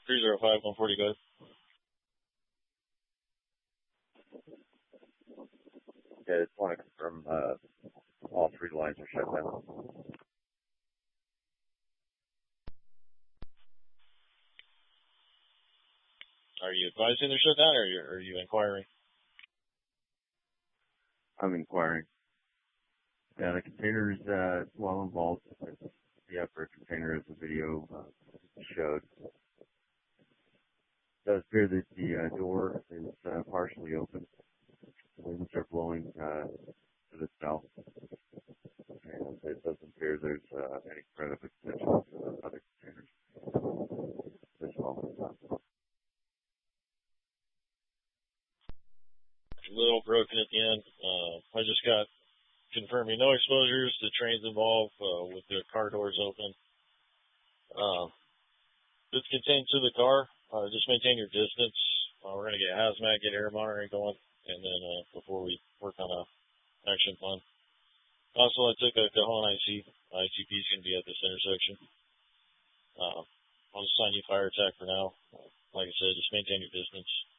305 140, go ahead. Yeah, I just want to confirm all three lines are shut down. Are you advising they're shut down, or are you inquiring? I'm inquiring. Yeah, the container is well involved. The upper container, as the video showed. It does appear that the door is partially open. Winds are blowing to the south. And it doesn't appear there's any threat of extension to the other containers as well. A little broken at the end. I just got confirming no exposures to trains involved with the car doors open. It's contained to the car. Just maintain your distance. We're going to get hazmat, get air monitoring going, and then before we work on a action plan. Also, I took a Cajon IC. ICP is going to be at this intersection. I'll just sign you fire attack for now. Like I said, just maintain your distance.